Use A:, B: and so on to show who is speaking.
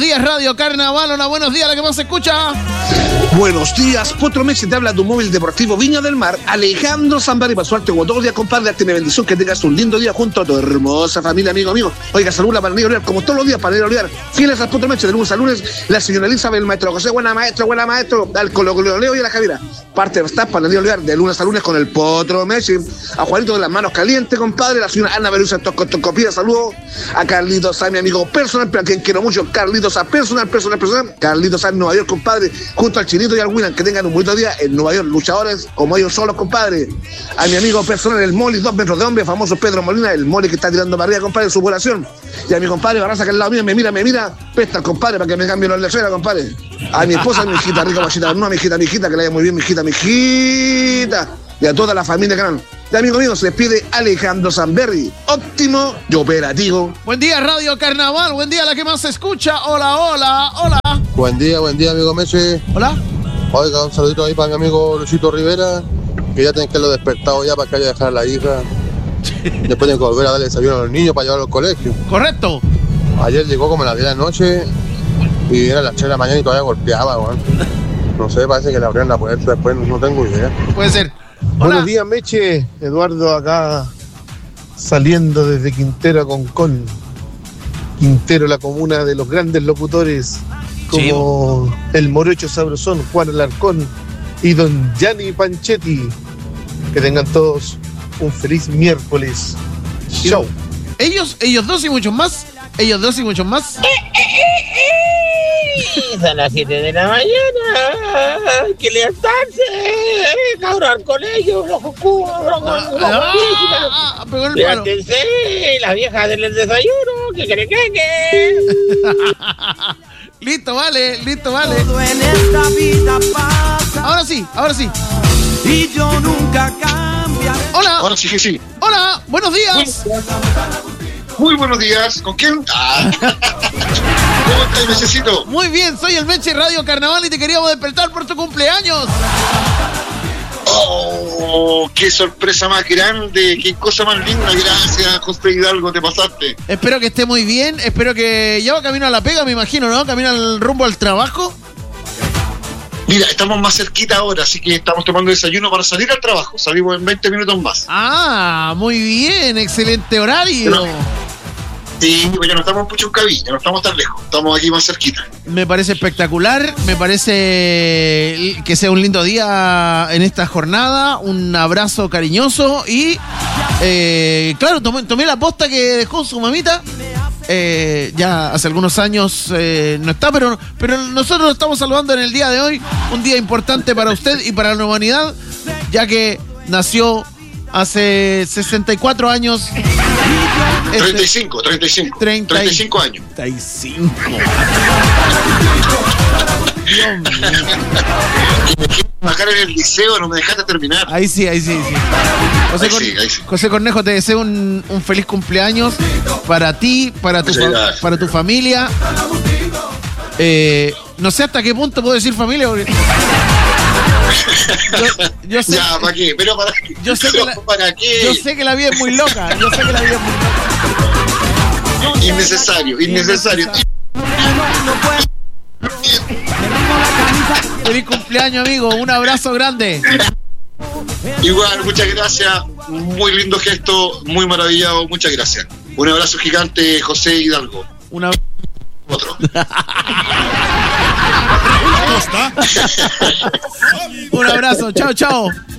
A: días, Radio Carnaval. Hola, buenos días, la que más se escucha.
B: Buenos días, Potro Meche, te habla tu móvil deportivo Viña del Mar, Alejandro Zambari, para suerte como todos los días, compadre, darte mi bendición, que tengas un lindo día junto a tu hermosa familia, amigo mío. Oiga, saluda para Niño Olivar, como todos los días, para Niño Olivar, fieles al Potro Meche, de lunes a lunes, la señora Elizabeth, el maestro José, buena maestro, al Colo-Leo y a la Javiera. Parte de staff para Niño Olivar, de lunes a lunes con el Potro Meche, a Juanito de las manos calientes, compadre, la señora Ana Berusa Tocopía, saludos a Carlitos Sáenz, mi amigo personal, pero a quien quiero mucho, Carlitos Sáenz, personal, Carlitos Sáenz, Nueva York, compadre, junto al Chinito y al William, que tengan un bonito día en Nueva York, luchadores como ellos solos, compadre. A mi amigo personal, el Moli, 2 metros de hombre, famoso Pedro Molina, el Moli que está tirando para arriba, compadre, su población. Y a mi compadre Barraza, que al lado mío me mira, pesta al compadre para que me cambie los lecheras, compadre. A mi esposa, mi hijita rica, machita, no, mi hijita, que le vaya muy bien, mi hijita. Y a toda la familia canal. De amigo mío, se despide Alejandro Zamberri, óptimo y operativo.
A: Buen día, Radio Carnaval. Buen día, la que más se escucha. Hola.
C: Buen día, amigo Meche.
A: Hola.
C: Oiga, un saludito ahí para mi amigo Luisito Rivera, que ya tienen que haberlo despertado ya para que haya dejado a la hija. Después tienen que volver a darle desayuno a los niños para llevarlos al colegio.
A: Correcto.
C: Ayer llegó como a las 10 de la noche y era las 3 de la mañana y todavía golpeaba, weón. No sé, parece que le abrieron la puerta después, no tengo idea.
A: Puede ser. Hola.
D: Buenos días, Meche. Eduardo acá, saliendo desde Quintero a Concón. Quintero, la comuna de los grandes locutores, como sí, el Morocho Sabrosón, Juan Alarcón y don Gianni Panchetti. Que tengan todos un feliz miércoles. Chau.
A: Ellos dos y muchos más.
E: Son las 7 de la mañana. Hay que levantarse. Cabrón, al colegio. Levántense. Las viejas denle el desayuno. Que.
A: Listo, vale. Ahora sí.
F: Y yo nunca cambiaré.
A: Hola.
B: Ahora sí.
A: Hola, buenos días.
B: Muy buenos días. ¿Con quién? ¿Cómo estás, Mechecito?
A: Muy bien, soy el Meche Radio Carnaval y te queríamos despertar por tu cumpleaños.
B: ¡Oh! ¡Qué sorpresa más grande! ¡Qué cosa más linda! Gracias, José Hidalgo, te pasaste.
A: Espero que esté muy bien. Espero que ya va camino a la pega, me imagino, ¿no? Camino al rumbo al trabajo.
B: Mira, estamos más cerquita ahora, así que estamos tomando desayuno para salir al trabajo. Salimos en 20 minutos más.
A: Ah, muy bien, excelente horario.
B: Pero, sí, pues ya no estamos en Puchuncaví, ya no estamos tan lejos, estamos aquí más cerquita.
A: Me parece espectacular, me parece que sea un lindo día en esta jornada, un abrazo cariñoso y, claro, tomé la posta que dejó su mamita. Ya hace algunos años no está, pero nosotros lo estamos saludando en el día de hoy, un día importante para usted y para la humanidad, ya que nació hace 64 años.
B: 35 años.
A: 35. Dios mío.
B: Y me quiero bajar en el liceo, no me dejaste terminar.
A: Ahí sí. José Cornejo, te deseo un feliz cumpleaños para ti, para tu familia. No sé hasta qué punto puedo decir familia, porque yo sé,
B: ya, ¿para qué? Pero para qué.
A: Yo sé que la vida es muy loca.
B: Innecesario.
A: Feliz cumpleaños, amigo. Un abrazo grande.
B: Igual, muchas gracias. Muy lindo gesto, muy maravillado. Muchas gracias. Un abrazo gigante, José Hidalgo. Otro.
A: Un abrazo. Chao.